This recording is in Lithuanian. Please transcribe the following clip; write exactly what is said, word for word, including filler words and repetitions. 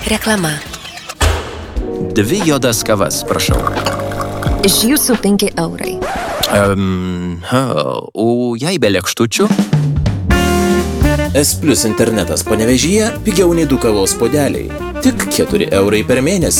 Reklama. Dvi juodas kavas, prašau. Iš jūsų penki eurai. Um, o jei be lėkštučių? S Plius internetas Panevėžyje pigiau nei du kavos puodeliai. Tik keturi eurai per mėnesį.